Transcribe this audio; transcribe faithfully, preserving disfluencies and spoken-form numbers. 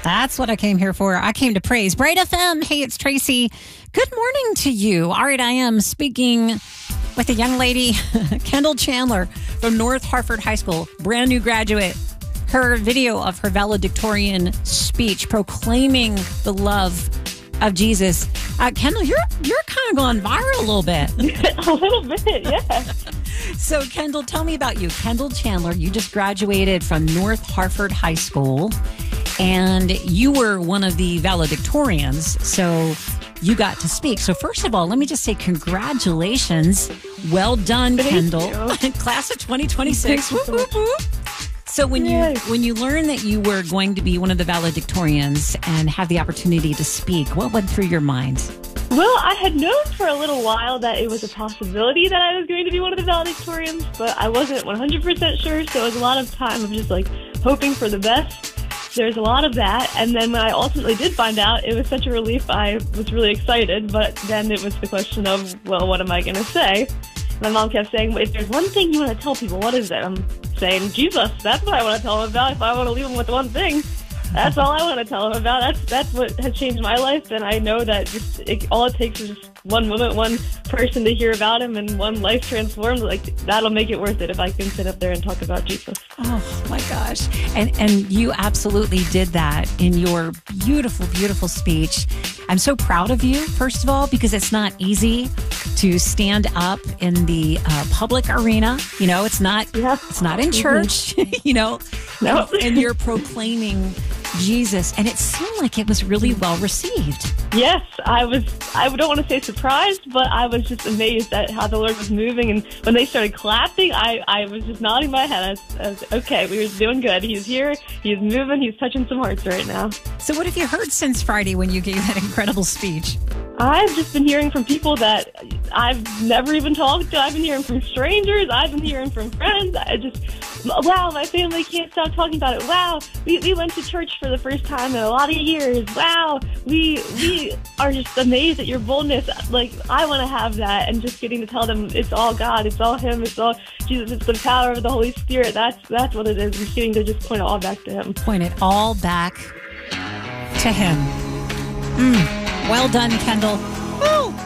That's what I came here for. I came to praise. Bright F M. Hey, it's Tracy. Good morning to you. All right, I am speaking with a young lady, Kendall Chandler from North Hartford High School, brand new graduate. Her video of her valedictorian speech proclaiming the love of Jesus. Uh, Kendall, you're you're kind of going viral a little bit. A little bit, yeah. So, Kendall, tell me about you. Kendall Chandler, you just graduated from North Hartford High School, and you were one of the valedictorians, so you got to speak. So, first of all, let me just say congratulations. Well done, Thank Kendall. you. Class of twenty twenty-six. Whoop, whoop, whoop. So when Yay. you when you learned that you were going to be one of the valedictorians and have the opportunity to speak, what went through your mind? Well, I had known for a little while that it was a possibility that I was going to be one of the valedictorians, but I wasn't one hundred percent sure, so it was a lot of time of just like hoping for the best. There's a lot of that, and then when I ultimately did find out, it was such a relief. I was really excited, but then it was the question of, well, what am I going to say? My mom kept saying, well, if there's one thing you want to tell people, what is it? I'm saying, Jesus, that's what I want to tell them about. If I want to leave them with one thing, that's all I want to tell them about. That's that's what has changed my life, and I know that just it, all it takes is just one moment, one person to hear about him, and one life transformed. Like, that'll make it worth it if I can sit up there and talk about Jesus. Oh, my gosh. And and you absolutely did that in your beautiful, beautiful speech. I'm so proud of you, first of all, because it's not easy to stand up in the uh, public arena. You know, it's not Yeah. it's not in church, you know, No. and, and you're proclaiming Jesus. And it seemed like it was really well received. Yes, I was, I don't want to say surprised, but I was just amazed at how the Lord was moving. And when they started clapping, I, I was just nodding my head. I was, I was, okay, we were doing good. He's here. He's moving. He's touching some hearts right now. So what have you heard since Friday when you gave that incredible speech? I've just been hearing from people that I've never even talked to. I've been hearing from strangers. I've been hearing from friends. I just, wow, my family can't stop talking about it. Wow, we, we went to church for the first time in a lot of years. Wow, we we are just amazed at your boldness. Like, I want to have that, and just getting to tell them it's all God, it's all Him, it's all Jesus, it's the power of the Holy Spirit. That's that's what it is. And getting to just point it all back to Him. Point it all back to Him. Mm. Well done, Kendall. Woo!